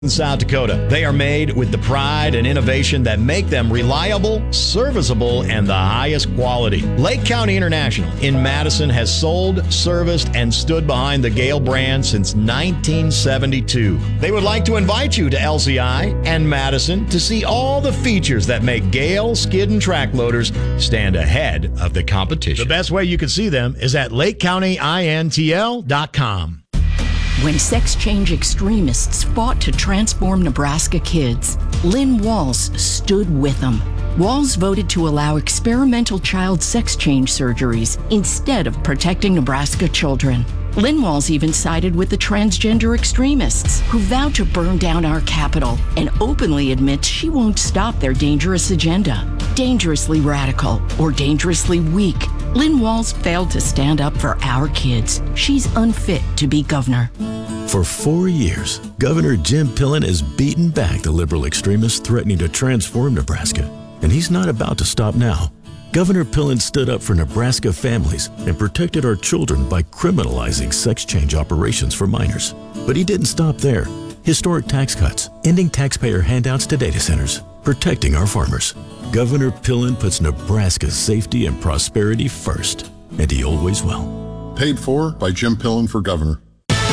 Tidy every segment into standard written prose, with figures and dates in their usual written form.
In South Dakota, they are made with the pride and innovation that make them reliable, serviceable, and the highest quality. Lake County International in Madison has sold, serviced, and stood behind the Gale brand since 1972. They would like to invite you to LCI and Madison to see all the features that make Gale skid and track loaders stand ahead of the competition. The best way you can see them is at LakeCountyINTL.com. When sex change extremists fought to transform Nebraska kids, Lynn Walls stood with them. Walls voted to allow experimental child sex change surgeries instead of protecting Nebraska children. Lynn Walls even sided with the transgender extremists who vowed to burn down our capital and openly admits she won't stop their dangerous agenda. Dangerously radical or dangerously weak, Lynn Walls failed to stand up for our kids. She's unfit to be governor. For 4 years, Governor Jim Pillen has beaten back the liberal extremists threatening to transform Nebraska. And he's not about to stop now. Governor Pillen stood up for Nebraska families and protected our children by criminalizing sex change operations for minors. But he didn't stop there. Historic tax cuts, ending taxpayer handouts to data centers, protecting our farmers. Governor Pillen puts Nebraska's safety and prosperity first, and he always will. Paid for by Jim Pillen for governor.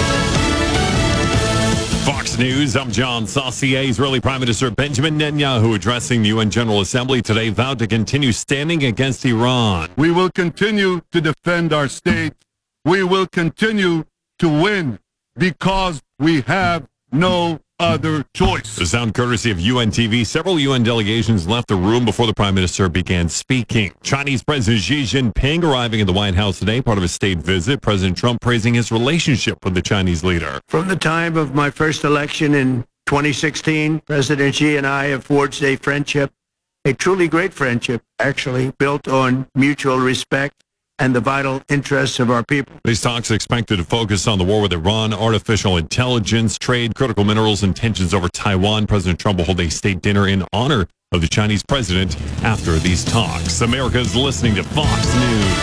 Fox News, I'm John Saucier. Israeli Prime Minister Benjamin Netanyahu addressing the UN General Assembly today vowed to continue standing against Iran. We will continue to defend our state. We will continue to win because we have no other choice. The sound courtesy of UN TV. Several UN delegations left the room before the Prime Minister began speaking. Chinese President Xi Jinping arriving at the White House today, part of a state visit. President Trump praising his relationship with the Chinese leader. From the time of my first election in 2016, President Xi and I have forged a friendship, a truly great friendship, actually, built on mutual respect and the vital interests of our people. These talks are expected to focus on the war with Iran, artificial intelligence, trade, critical minerals, and tensions over Taiwan. President Trump will hold a state dinner in honor of the Chinese president after these talks. America is listening to Fox News.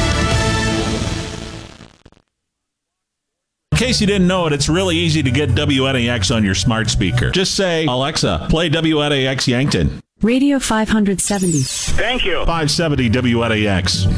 In case you didn't know it, it's really easy to get WNAX on your smart speaker. Just say, Alexa, play WNAX Yankton. Radio 570. Thank you. 570 WNAX.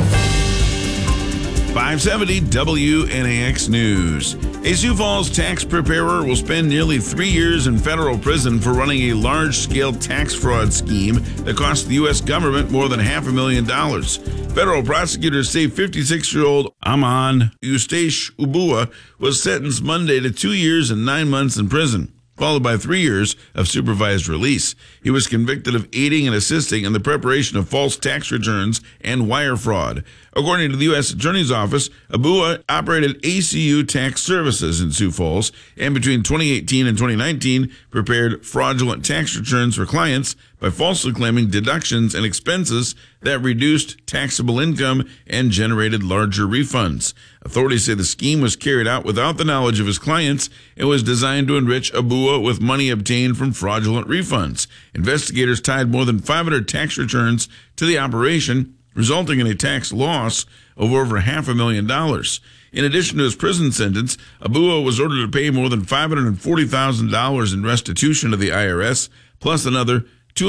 570 WNAX News. A Sioux Falls tax preparer will spend nearly 3 years in federal prison for running a large-scale tax fraud scheme that cost the U.S. government more than $500,000. Federal prosecutors say 56-year-old Aman Eustace Ubua was sentenced Monday to 2 years and 9 months in prison, followed by 3 years of supervised release. He was convicted of aiding and assisting in the preparation of false tax returns and wire fraud. According to the U.S. Attorney's Office, Abua operated ACU Tax Services in Sioux Falls, and between 2018 and 2019 prepared fraudulent tax returns for clients by falsely claiming deductions and expenses that reduced taxable income and generated larger refunds. Authorities say the scheme was carried out without the knowledge of his clients and was designed to enrich Abua with money obtained from fraudulent refunds. Investigators tied more than 500 tax returns to the operation, resulting in a tax loss of over $500,000. In addition to his prison sentence, Abua was ordered to pay more than $540,000 in restitution to the IRS, plus another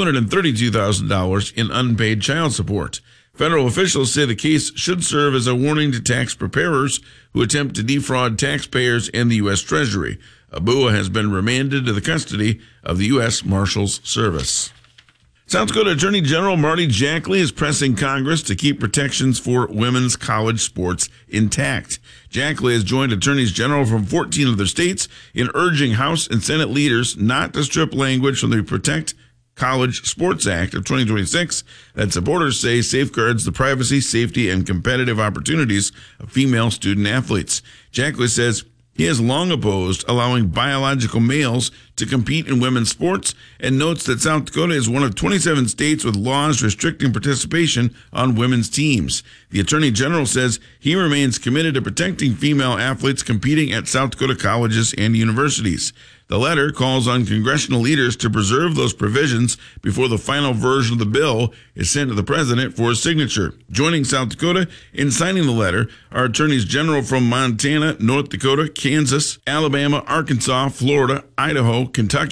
$232,000 in unpaid child support. Federal officials say the case should serve as a warning to tax preparers who attempt to defraud taxpayers and the U.S. Treasury. Abua has been remanded to the custody of the U.S. Marshals Service. South Dakota Attorney General Marty Jackley is pressing Congress to keep protections for women's college sports intact. Jackley has joined attorneys general from 14 other states in urging House and Senate leaders not to strip language from the Protect College Sports Act of 2026 that supporters say safeguards the privacy, safety, and competitive opportunities of female student athletes. Jackley says he has long opposed allowing biological males to compete in women's sports and notes that South Dakota is one of 27 states with laws restricting participation on women's teams. The Attorney General says he remains committed to protecting female athletes competing at South Dakota colleges and universities. The letter calls on congressional leaders to preserve those provisions before the final version of the bill is sent to the president for his signature. Joining South Dakota in signing the letter are attorneys general from Montana, North Dakota, Kansas, Alabama, Arkansas, Florida, Idaho, Kentucky,